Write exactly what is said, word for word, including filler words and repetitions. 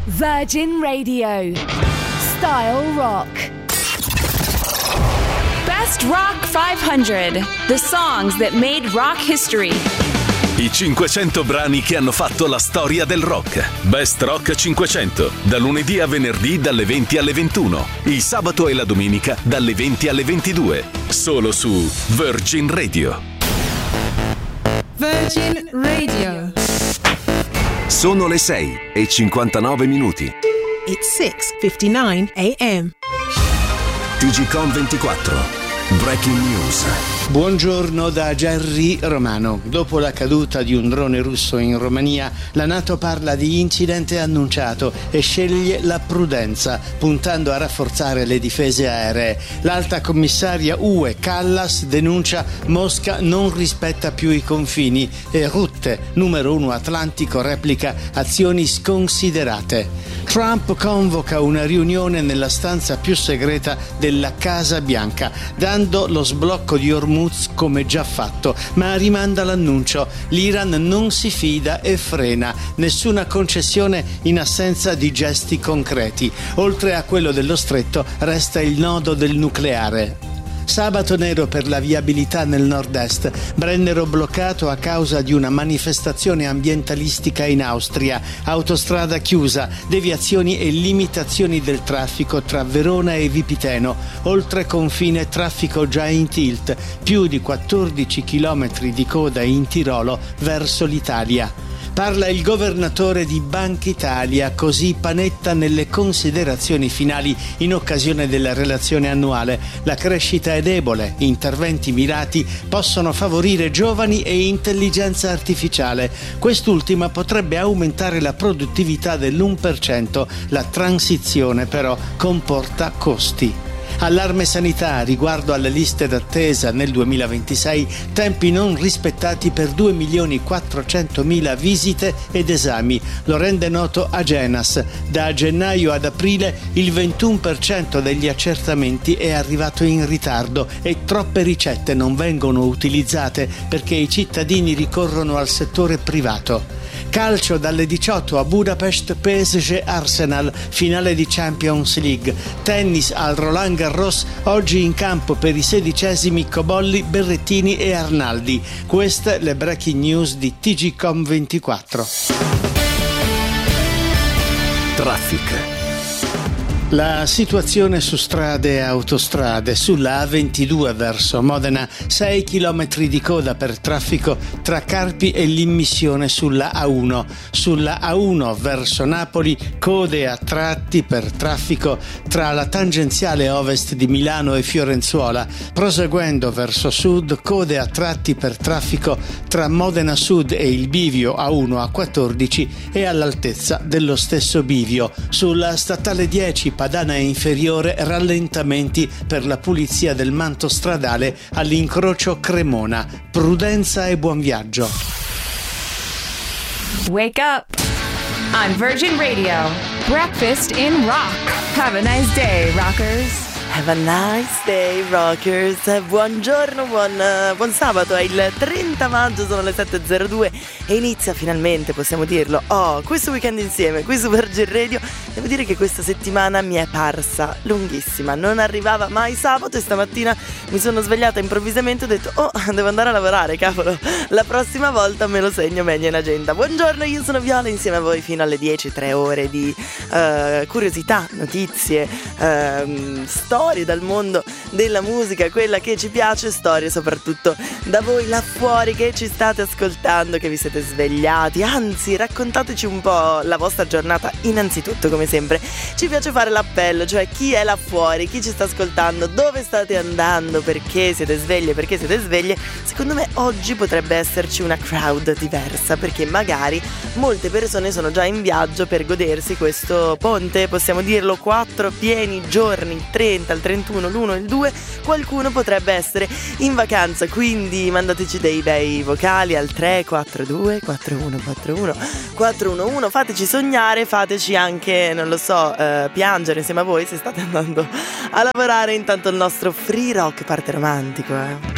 Virgin Radio. Style Rock. Best Rock cinquecento. The songs that made rock history. I cinquecento brani che hanno fatto la storia del rock. Best Rock cinquecento. Da lunedì a venerdì dalle venti alle ventuno. Il sabato e la domenica dalle venti alle ventidue. Solo su Virgin Radio. Virgin Radio. Sono le sei e cinquantanove minuti. It's six fifty-nine a.m. T G Com ventiquattro. Breaking News. Buongiorno da Gerry Romano. Dopo la caduta di un drone russo in Romania, la NATO parla di incidente annunciato e sceglie la prudenza, puntando a rafforzare le difese aeree. L'alta commissaria U E Callas denuncia Mosca non rispetta più i confini e Rutte, numero uno Atlantico, replica azioni sconsiderate. Trump convoca una riunione nella stanza più segreta della Casa Bianca, dando lo sblocco di Hormuz come già fatto, ma rimanda l'annuncio. L'Iran non si fida e frena. Nessuna concessione in assenza di gesti concreti. Oltre a quello dello stretto resta il nodo del nucleare. Sabato nero per la viabilità nel nord-est. Brennero bloccato a causa di una manifestazione ambientalistica in Austria. Autostrada chiusa, deviazioni e limitazioni del traffico tra Verona e Vipiteno. Oltre confine traffico già in tilt. Più di quattordici chilometri di coda in Tirolo verso l'Italia. Parla il governatore di Banca Italia, così Panetta nelle considerazioni finali in occasione della relazione annuale. La crescita è debole, interventi mirati possono favorire giovani e intelligenza artificiale. Quest'ultima potrebbe aumentare la produttività dell'uno per cento, la transizione però comporta costi. Allarme sanità riguardo alle liste d'attesa nel duemilaventisei, tempi non rispettati per due milioni quattrocentomila visite ed esami. Lo rende noto Agenas. Da gennaio ad aprile il ventuno per cento degli accertamenti è arrivato in ritardo e troppe ricette non vengono utilizzate perché i cittadini ricorrono al settore privato. Calcio dalle diciotto a Budapest, P S G Arsenal, finale di Champions League. Tennis al Roland Garros, oggi in campo per i sedicesimi Cobolli, Berrettini e Arnaldi. Queste le breaking news di T G Com ventiquattro. Traffic. La situazione su strade e autostrade. Sulla A ventidue verso Modena, sei chilometri di coda per traffico tra Carpi e l'immissione sulla A uno. Sulla A uno verso Napoli, code a tratti per traffico tra la tangenziale ovest di Milano e Fiorenzuola. Proseguendo verso sud, code a tratti per traffico tra Modena Sud e il bivio A uno A quattordici e all'altezza dello stesso bivio. Sulla statale dieci Padana inferiore, rallentamenti per la pulizia del manto stradale all'incrocio Cremona. Prudenza e buon viaggio. Wake up on Virgin Radio. Breakfast in rock. Have a nice day, rockers. Have a nice day, rockers. Buongiorno, buon, uh, buon sabato. È il trenta maggio, sono le sette e zero due e inizia finalmente, possiamo dirlo, oh, questo weekend insieme qui su Virgin Radio. Devo dire che questa settimana mi è parsa lunghissima. Non arrivava mai sabato e stamattina mi sono svegliata improvvisamente e ho detto oh, devo andare a lavorare, cavolo. La prossima volta me lo segno meglio in agenda. Buongiorno, io sono Viola, insieme a voi fino alle dieci, tre ore di uh, curiosità, notizie, uh, storie dal mondo della musica, quella che ci piace, storie soprattutto da voi là fuori che ci state ascoltando, che vi siete svegliati. Anzi, raccontateci un po' la vostra giornata. Innanzitutto, come sempre, ci piace fare l'appello, cioè chi è là fuori, chi ci sta ascoltando, dove state andando, perché siete sveglie, perché siete sveglie. Secondo me oggi potrebbe esserci una crowd diversa, perché magari molte persone sono già in viaggio per godersi questo ponte, possiamo dirlo, quattro pieni giorni, trenta, il trentuno, l'uno e il due. Qualcuno potrebbe essere in vacanza, quindi mandateci dei bei vocali al tre quattro due quattro uno quattro uno quattro uno uno. Fateci sognare, fateci anche, non lo so, eh, piangere insieme a voi se state andando a lavorare. Intanto il nostro free rock parte romantico, eh.